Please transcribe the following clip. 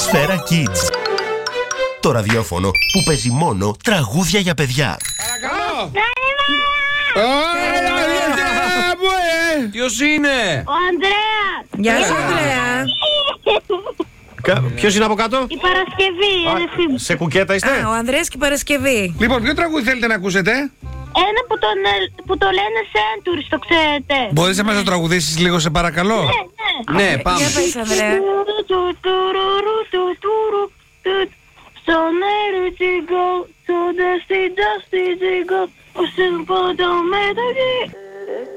Σφαίρα Kids. Το ραδιόφωνο που παίζει μόνο τραγούδια για παιδιά. Παρακαλώ! Ποιος είναι? Ο Ανδρέας! Γεια σου, Ανδρέα. Ποιος είναι από κάτω? Η Παρασκευή, αδερφή μου. Σε κουκέτα είστε? Ο Ανδρέας και η Παρασκευή. Λοιπόν, ποιο τραγούδι θέλετε να ακούσετε? Ένα που το λένε Centuries, το ξέρετε. Μπορείς να μας το τραγουδήσεις λίγο, σε παρακαλώ? Ναι, πάμε. Για πες, Ανδρέα. So never to go, so dusty, dusty to go. Oh, simple, don't matter.